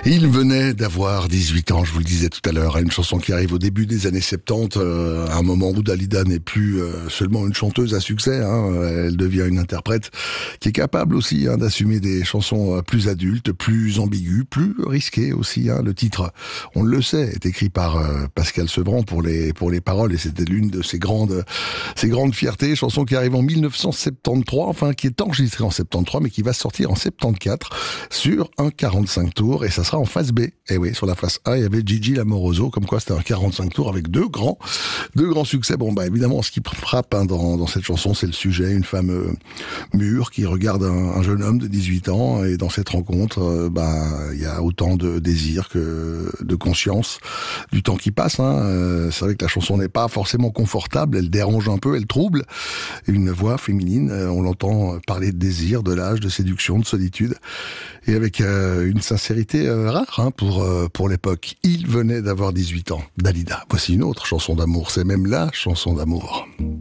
Il venait d'avoir 18 ans, je vous le disais tout à l'heure, une chanson qui arrive au début des années 70, à un moment où Dalida n'est plus seulement une chanteuse à succès, elle devient une interprète qui est capable aussi d'assumer des chansons plus adultes, plus ambiguës, plus risquées aussi. Le titre, on le sait, est écrit par Pascal Sevran pour les paroles, et c'était l'une de ses grandes fiertés, chanson qui arrive en 1973, enfin qui est enregistrée en 73, mais qui va sortir en 74 sur un 45 tours, et ça sera en face B. Et oui, sur la face A, il y avait Gigi Lamoroso, comme quoi c'était un 45 tours avec deux grands succès. Bon, évidemment, ce qui frappe dans cette chanson, c'est le sujet, une femme mûre qui regarde un jeune homme de 18 ans, et dans cette rencontre, il y a autant de désir que de conscience du temps qui passe. C'est vrai que la chanson n'est pas forcément confortable, elle dérange un peu, elle trouble. Une voix féminine, on l'entend parler de désir, de l'âge, de séduction, de solitude, et avec une sincérité rare pour l'époque. Il venait d'avoir 18 ans, Dalida. Voici une autre chanson d'amour, c'est même la chanson d'amour.